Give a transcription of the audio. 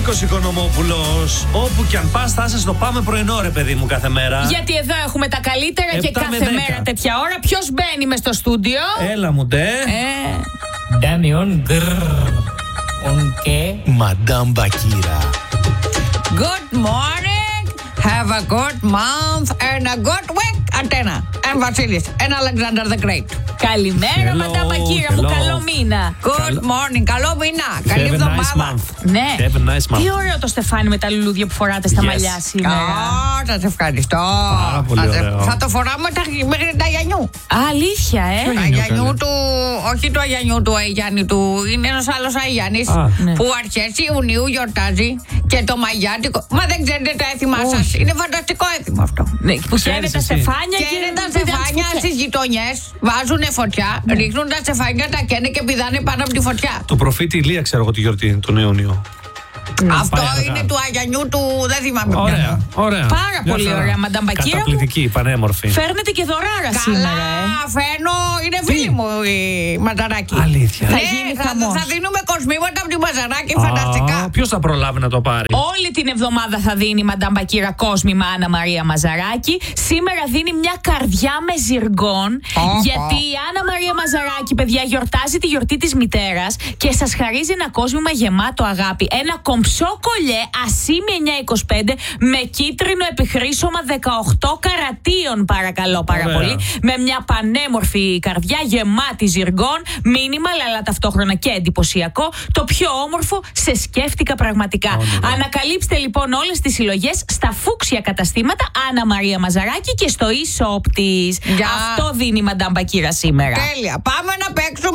Νίκος Οικονομόπουλος. Όπου κι αν πας θα είσαι στο Πάμε Πρωινό, ρε παιδί μου, κάθε μέρα. Γιατί εδώ έχουμε τα καλύτερα και κάθε μέρα τέτοια ώρα. Ποιος μπαίνει μες στο στούντιο? Έλα μου ντε. Ντάμιον και Μαντάμ Μπακύρα. Good morning. Have a good month and a good week. Αντένα. And Βασίλης. And Alexander the Great. Καλημέρα, Μαντάμ Μπακύρα μου. Καλό μήνα. Good morning. Καλό μήνα. Καλή εβδομάδα. Ναι. Τι ωραίο το στεφάνι με τα λουλούδια που φοράτε στα μαλλιά σήμερα. Σας ευχαριστώ. Πάρα πολύ ωραίο. Θα το φοράμε μέχρι τα Αγιανιού. Αλήθεια, Ποιο Τα Αγιανιού του. Όχι του Αγιανιού του Αγιάννη του. Είναι ένας άλλος Αγιάννης που αρχές Ιουνίου γιορτάζει και το μαγιάτικο. Μα δεν ξέρετε το έθιμά σας. Είναι φανταστικό έθιμο αυτό. Που χαίρετε τα στεφάνια και τα στεφάνια στις γειτονιές. Βάζουνε φωτιά, ρίχνουν τα στεφάνια, τα καίνε και πηδάνε πάνω από τη φωτιά. Του προφήτη Ηλία, ξέρω εγώ τη γιορτή, τον Ιούνιο. Αυτό είναι του Αγιανιού του, δεν θυμάμαι. Ωραία. Πάρα πολύ ωραία, Μαντάμ Μπακύρα. Καταπληκτική, πανέμορφη. Φέρνετε και δωράρα σήμερα. Φέρνω, είναι φίλη μου η Μαζαράκη. Αλήθεια. Θα δίνουμε κοσμήματα από τη Μαζαράκη, φανταστικά. Ποιος θα προλάβει να το πάρει? Όλη την εβδομάδα θα δίνει η Μαντάμ Μπακύρα κόσμημα Άννα Μαρία Μαζαράκη. Σήμερα δίνει μια καρδιά με ζυργών. Γιατί η Άννα Μαρία Μαζαράκη, παιδιά, γιορτάζει τη γιορτή της μητέρας και σας χαρίζει ένα κόσμημα γεμάτο αγάπη. Ένα κομψό κολλιέ ασήμι 925 με κίτρινο επιχρήσωμα 18 καρατίων, παρακαλώ πάρα πολύ. Με μια πανέμορφη καρδιά γεμάτη ζυργών. Μήνυμα, αλλά ταυτόχρονα και εντυπωσιακό. Το πιο όμορφο, σε σκέφτηκα πραγματικά. Ανακαλύψτε λοιπόν όλες τις συλλογές στα φούξια καταστήματα Άννα Μαρία Μαζαράκη και στο e-shop της. Αυτό δίνει η Μαντάμ Μπακύρα σήμερα. Τέλεια. Πάμε να παίξουμε.